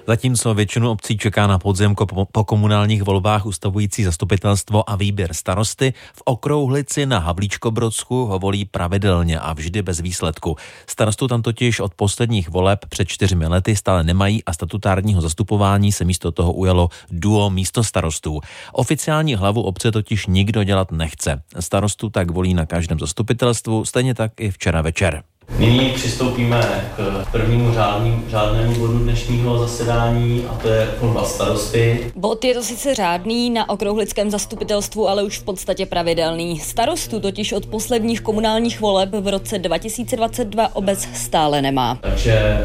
Zatímco většinu obcí čeká na podzim po komunálních volbách ustavující zastupitelstvo a výběr starosty, v Okrouhlici na Havlíčkobrodsku ho volí pravidelně a vždy bez výsledku. Starostu tam totiž od posledních voleb před 4 lety stále nemají a statutárního zastupování se místo toho ujalo duo místostarostů. Oficiální hlavu obce totiž nikdo dělat nechce. Starostu tak volí na každém zastupitelstvu, stejně tak i včera večer. Nyní přistoupíme k prvnímu řádnému bodu dnešního zasedání a to je volba starosty. Bod je to sice řádný na okrouhlickém zastupitelstvu, ale už v podstatě pravidelný. Starostu totiž od posledních komunálních voleb v roce 2022 obec stále nemá. Takže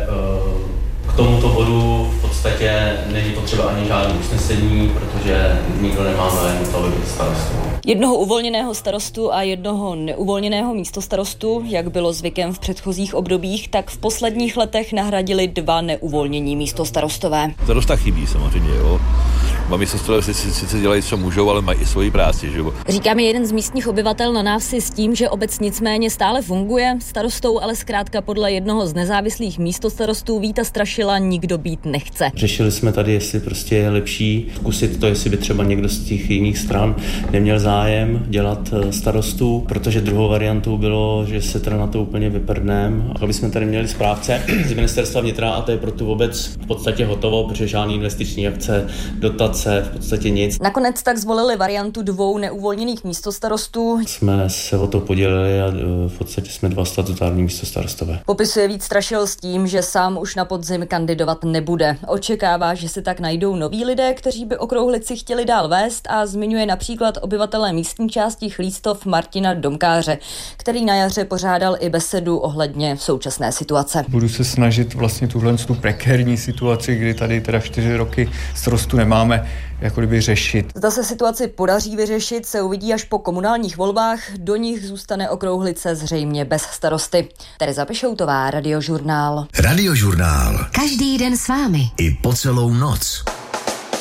k tomuto bodu v podstatě není potřeba ani žádné usnesení, protože nikdo nemá zájem o to, aby byl starostou. Jednoho uvolněného starostu a jednoho neuvolněného místostarostu, jak bylo zvykem v předchozích obdobích, tak v posledních letech nahradili 2 neuvolnění místostarostové. Starosta chybí samozřejmě, jo. Místostarostové sice dělají, co můžou, ale mají i svoji práci, že jo. Říká mi jeden z místních obyvatel na návsi s tím, že obec nicméně stále funguje, starostou ale zkrátka podle jednoho z nezávislých místostarostů Víta Strašila nikdo být nechce. Řešili jsme tady, jestli prostě je lepší zkusit to, jestli by třeba někdo z těch jiných stran neměl zájem dělat starostu, protože druhou variantou bylo, že se teda na to úplně vyprdneme, aby jsme tady měli správce z ministerstva vnitra a to je pro tu obec v podstatě hotovo, protože žádný investiční akce, dotace, v podstatě nic. Nakonec tak zvolili variantu 2 neuvolněných místostarostů. Jsme se o to podělili a v podstatě jsme 2 statutární místostarostové. Popisuje Vít Strašil s tím, že sám už na podzim kandidovat nebude. Očekává, že se tak najdou noví lidé, kteří by Okrouhlici chtěli dál vést a zmiňuje například obyvatele místní části Chlístov Martina Domkáře, který na jaře pořádal i besedu ohledně současné situace. Budu se snažit vlastně tu prekérní situaci, kdy tady teda 4 roky starostu nemáme, jako kdyby řešit. Zda se situaci podaří vyřešit, se uvidí až po komunálních volbách, do nich zůstane Okrouhlice zřejmě bez starosty. Tereza Pešoutová, Radiožurnál. Radiožurnál. Každý den s vámi. I po celou noc.